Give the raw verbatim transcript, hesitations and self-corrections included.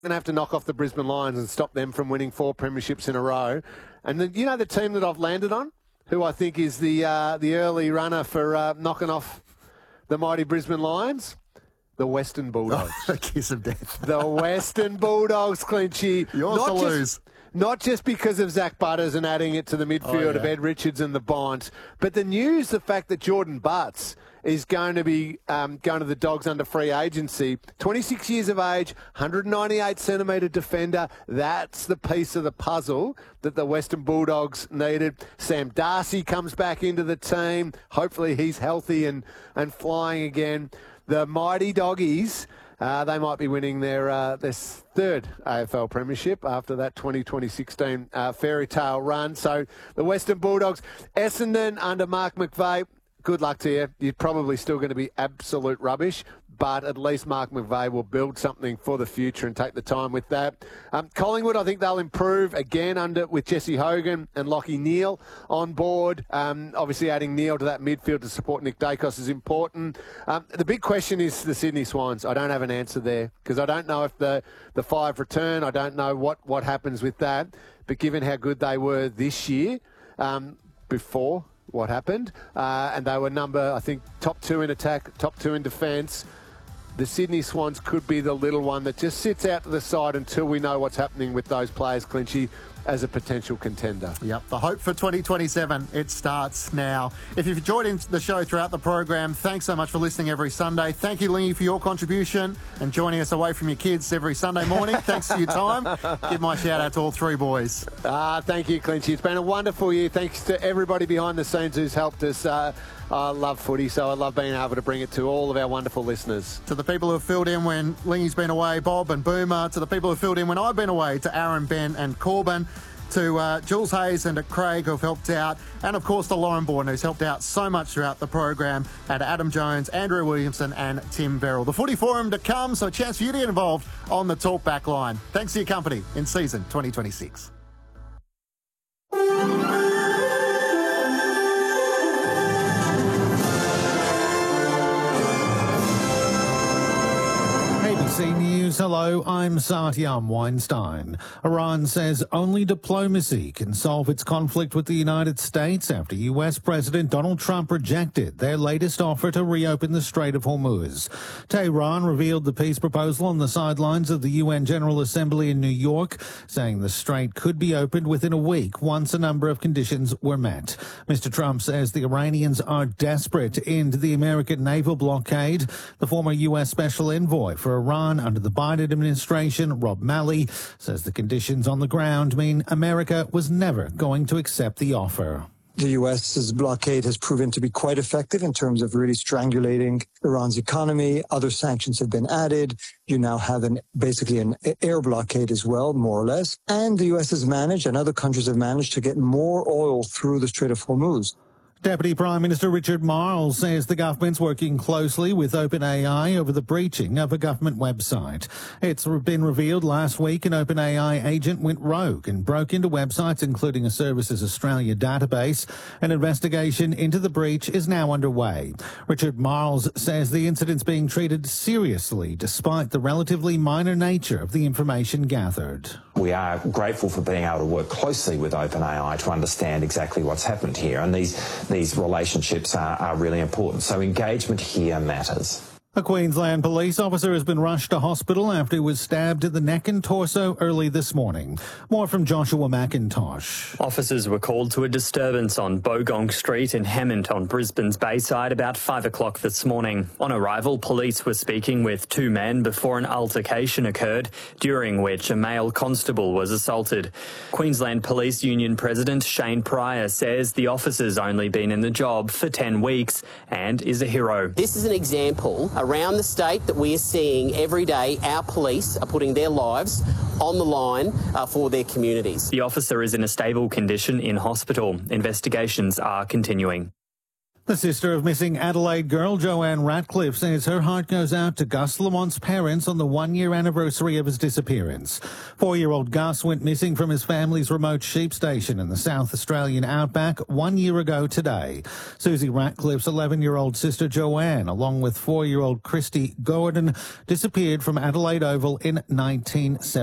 to have to knock off the Brisbane Lions and stop them from winning four premierships in a row. And the, you know the team that I've landed on, who I think is the uh, the early runner for uh, knocking off the mighty Brisbane Lions? The Western Bulldogs. Oh, kiss of death. The Western Bulldogs, Clinchy. Yours not to just, lose. Not just because of Zach Butters and adding it to the midfield oh, yeah. of Ed Richards and the Bonds, but the news, the fact that Jordan Butts is going to be um, going to the Dogs under free agency. twenty-six years of age, one hundred ninety-eight centimetre defender. That's the piece of the puzzle that the Western Bulldogs needed. Sam Darcy comes back into the team. Hopefully he's healthy and, and flying again. The mighty Doggies, uh, they might be winning their uh, their third A F L premiership after that twenty twenty sixteen uh, fairy tale run. So the Western Bulldogs, Essendon under Mark McVeigh. Good luck to you. You're probably still going to be absolute rubbish, but at least Mark McVeigh will build something for the future and take the time with that. Um, Collingwood, I think they'll improve again under with Jesse Hogan and Lachie Neale on board. Um, obviously, adding Neale to that midfield to support Nick Dacos is important. Um, the big question is the Sydney Swans. I don't have an answer there because I don't know if the, the five return. I don't know what, what happens with that. But given how good they were this year, um, before what happened, uh, and they were number, I think, top two in attack, top two in defence. The Sydney Swans could be the little one that just sits out to the side until we know what's happening with those players, Clinchy, as a potential contender. Yep, the hope for twenty twenty-seven, it starts now. If you've enjoyed the show throughout the program, thanks so much for listening every Sunday. Thank you, Lingy, for your contribution and joining us away from your kids every Sunday morning. Thanks for your time. Give my shout out to all three boys. Ah, thank you, Clinchy. It's been a wonderful year. Thanks to everybody behind the scenes who's helped us. Uh, I love footy, so I love being able to bring it to all of our wonderful listeners. To the people who have filled in when Lingy's been away, Bob and Boomer. To the people who have filled in when I've been away, to Aaron, Ben and Corbin. To uh, Jules Hayes and to Craig who have helped out. And, of course, to Lauren Bourne who's helped out so much throughout the program. And to Adam Jones, Andrew Williamson and Tim Verrill. The Footy Forum to come, so a chance for you to get involved on the Talkback line. Thanks for your company in season twenty twenty-six. A B C News, hello, I'm Satyam Weinstein. Iran says only diplomacy can solve its conflict with the United States after U S President Donald Trump rejected their latest offer to reopen the Strait of Hormuz. Tehran revealed the peace proposal on the sidelines of the U N General Assembly in New York, saying the strait could be opened within a week once a number of conditions were met. Mister Trump says the Iranians are desperate to end the American naval blockade. The former U S Special Envoy for Iran under the Biden administration, Rob Malley, says the conditions on the ground mean America was never going to accept the offer. The US's blockade has proven to be quite effective in terms of really strangulating Iran's economy. Other sanctions have been added. You now have an basically an air blockade as well, more or less. And the U S has managed, and other countries have managed, to get more oil through the Strait of Hormuz. Deputy Prime Minister Richard Marles says the government's working closely with OpenAI over the breaching of a government website. It's been revealed last week an OpenAI agent went rogue and broke into websites, including a Services Australia database. An investigation into the breach is now underway. Richard Marles says the incident's being treated seriously despite the relatively minor nature of the information gathered. We are grateful for being able to work closely with OpenAI to understand exactly what's happened here, and these These relationships are, are really important. So engagement here matters. A Queensland police officer has been rushed to hospital after he was stabbed in the neck and torso early this morning. More from Joshua McIntosh. Officers were called to a disturbance on Bogong Street in Hemmant on Brisbane's Bayside about five o'clock this morning. On arrival, police were speaking with two men before an altercation occurred, during which a male constable was assaulted. Queensland Police Union President Shane Pryor says the officer's only been in the job for ten weeks and is a hero. This is an example around the state that we are seeing every day. Our police are putting their lives on the line uh, for their communities. The officer is in a stable condition in hospital. Investigations are continuing. The sister of missing Adelaide girl Joanne Ratcliffe says her heart goes out to Gus Lamont's parents on the one-year anniversary of his disappearance. Four-year-old Gus went missing from his family's remote sheep station in the South Australian outback one year ago today. Susie Ratcliffe's eleven-year-old sister Joanne, along with four-year-old Christy Gordon, disappeared from Adelaide Oval in nineteen seventy.